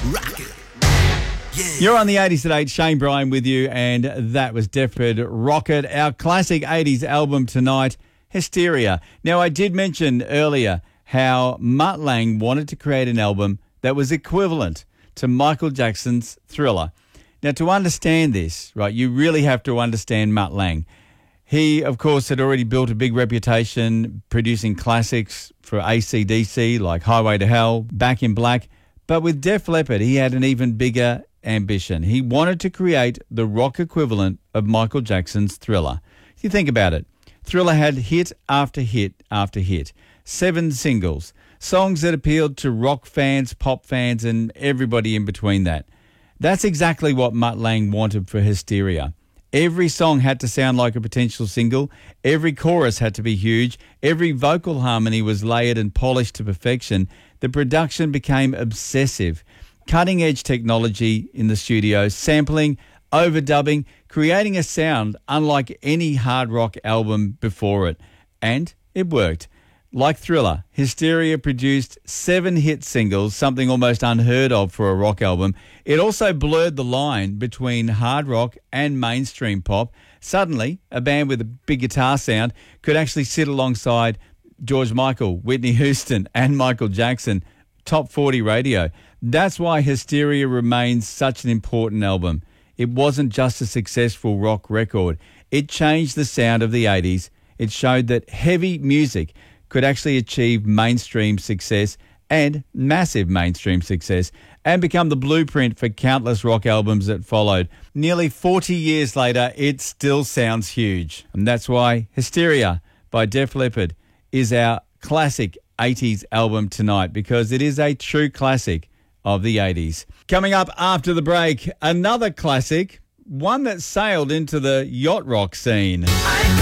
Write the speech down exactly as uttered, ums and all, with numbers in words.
Rock it. Yeah. You're on the eighties at eight, Shane Bryan with you, and that was Def Leppard, Rocket, our classic eighties album tonight, Hysteria. Now, I did mention earlier how Mutt Lange wanted to create an album that was equivalent to Michael Jackson's Thriller. Now, to understand this, right, you really have to understand Mutt Lange. He, of course, had already built a big reputation producing classics for A C D C like Highway to Hell, Back in Black. But with Def Leppard, he had an even bigger ambition. He wanted to create the rock equivalent of Michael Jackson's Thriller. If you think about it, Thriller had hit after hit after hit, seven singles, songs that appealed to rock fans, pop fans, and everybody in between that. That's exactly what Mutt Lange wanted for Hysteria. Every song had to sound like a potential single. Every chorus had to be huge. Every vocal harmony was layered and polished to perfection. The production became obsessive. Cutting-edge technology in the studio, sampling, overdubbing, creating a sound unlike any hard rock album before it. And it worked. Like Thriller, Hysteria produced seven hit singles, something almost unheard of for a rock album. It also blurred the line between hard rock and mainstream pop. Suddenly, a band with a big guitar sound could actually sit alongside George Michael, Whitney Houston, and Michael Jackson. Top forty radio. That's why Hysteria remains such an important album. It wasn't just a successful rock record. It changed the sound of the eighties. It showed that heavy music could actually achieve mainstream success and massive mainstream success and become the blueprint for countless rock albums that followed. Nearly forty years later, it still sounds huge. And that's why Hysteria by Def Leppard is our classic eighties album tonight, because it is a true classic of the eighties. Coming up after the break, another classic, one that sailed into the yacht rock scene.